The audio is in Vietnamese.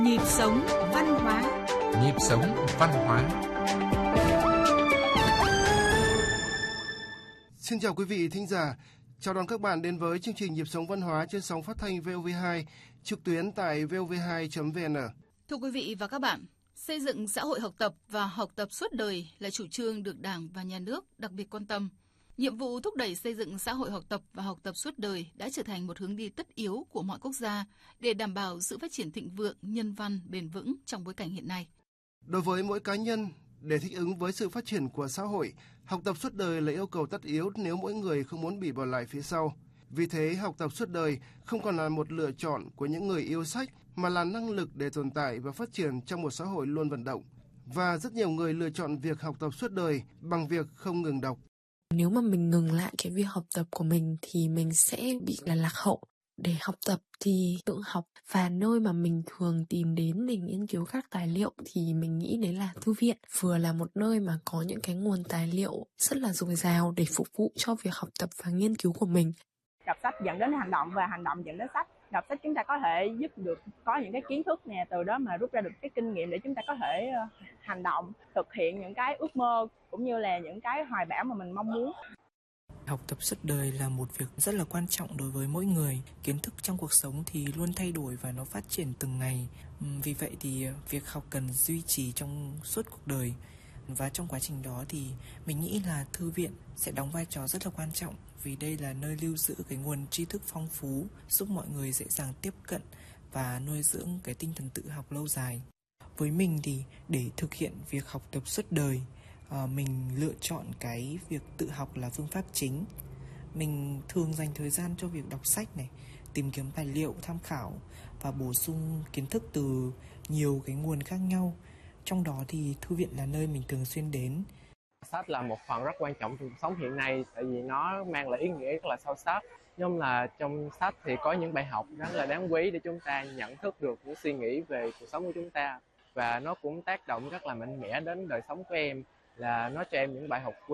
Nhịp sống văn hóa. Nhịp sống văn hóa. Xin chào quý vị thính giả. Chào đón các bạn đến với chương trình Nhịp sống văn hóa trên sóng phát thanh VOV2, trực tuyến tại vov2.vn. Thưa quý vị và các bạn, xây dựng xã hội học tập và học tập suốt đời là chủ trương được Đảng và Nhà nước đặc biệt quan tâm. Nhiệm vụ thúc đẩy xây dựng xã hội học tập và học tập suốt đời đã trở thành một hướng đi tất yếu của mọi quốc gia để đảm bảo sự phát triển thịnh vượng, nhân văn, bền vững trong bối cảnh hiện nay. Đối với mỗi cá nhân, để thích ứng với sự phát triển của xã hội, học tập suốt đời là yêu cầu tất yếu nếu mỗi người không muốn bị bỏ lại phía sau. Vì thế, học tập suốt đời không còn là một lựa chọn của những người yêu sách, mà là năng lực để tồn tại và phát triển trong một xã hội luôn vận động. Và rất nhiều người lựa chọn việc học tập suốt đời bằng việc không ngừng đọc. Nếu mà mình ngừng lại cái việc học tập của mình thì mình sẽ bị lạc hậu. Để học tập thì tự học, và nơi mà mình thường tìm đến để nghiên cứu các tài liệu thì mình nghĩ đấy là thư viện. Vừa là một nơi mà có những cái nguồn tài liệu rất là dồi dào để phục vụ cho việc học tập và nghiên cứu của mình. Đọc sách dẫn đến hành động và hành động dẫn đến sách. Đọc sách chúng ta có thể giúp được có những cái kiến thức nè, từ đó mà rút ra được cái kinh nghiệm để chúng ta có thể hành động, thực hiện những cái ước mơ cũng như là những cái hoài bão mà mình mong muốn. Học tập suốt đời là một việc rất là quan trọng đối với mỗi người. Kiến thức trong cuộc sống thì luôn thay đổi và nó phát triển từng ngày. Vì vậy thì việc học cần duy trì trong suốt cuộc đời. Và trong quá trình đó thì mình nghĩ là thư viện sẽ đóng vai trò rất là quan trọng, vì đây là nơi lưu giữ cái nguồn tri thức phong phú, giúp mọi người dễ dàng tiếp cận và nuôi dưỡng cái tinh thần tự học lâu dài. Với mình thì để thực hiện việc học tập suốt đời, mình lựa chọn cái việc tự học là phương pháp chính. Mình thường dành thời gian cho việc đọc sách này, tìm kiếm tài liệu tham khảo và bổ sung kiến thức từ nhiều cái nguồn khác nhau. Trong đó thì thư viện là nơi mình thường xuyên đến. Sách là một phần rất quan trọng trong cuộc sống hiện nay, tại vì nó mang lại ý nghĩa rất là sâu sắc. Nhưng là trong sách thì có những bài học rất là đáng quý để chúng ta nhận thức được những suy nghĩ về cuộc sống của chúng ta. Và nó cũng tác động rất là mạnh mẽ đến đời sống của em, là nó cho em những bài học quý.